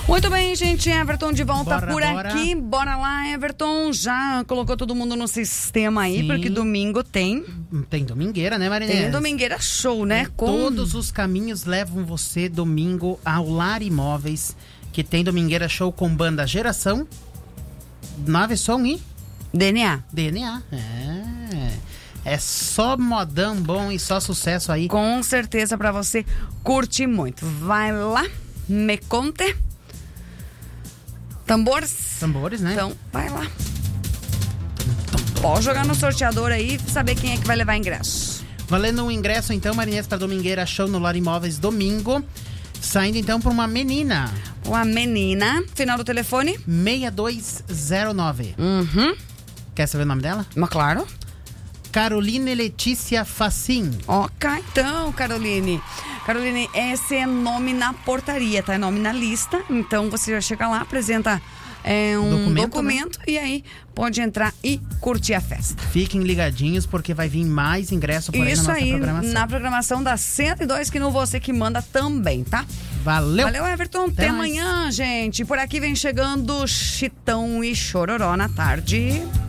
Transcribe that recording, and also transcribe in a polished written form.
Muito bem, gente, Everton de volta Bora. aqui. Bora lá, Everton. Já colocou todo mundo no sistema aí, Sim. Porque domingo tem domingueira, né, Marinês? Tem domingueira show, né? Todos os caminhos levam você domingo ao Lar Imóveis, que tem domingueira show com banda Geração, Nave Som e DNA. É só modão bom e só sucesso aí. Com certeza pra você curtir muito. Vai lá, me conte. Tambores, né? Então, vai lá. Pode jogar no sorteador aí e saber quem é que vai levar ingresso. Valendo um ingresso, então, Marinês, para domingueira show no Lar Imóveis domingo. Saindo, então, para uma menina. Uma menina. Final do telefone? 6209. Quer saber o nome dela? Mas claro. Caroline Letícia Facim. Ok, então, Caroline. Caroline, esse é nome na portaria, tá? É nome na lista. Então, você já chega lá, apresenta um documento, né? E aí pode entrar e curtir a festa. Fiquem ligadinhos, porque vai vir mais ingresso por aí na nossa programação. Na programação da 102, que no Você Que Manda também, tá? Valeu, Everton. Até amanhã, gente. Por aqui vem chegando Chitão e Chororó na tarde.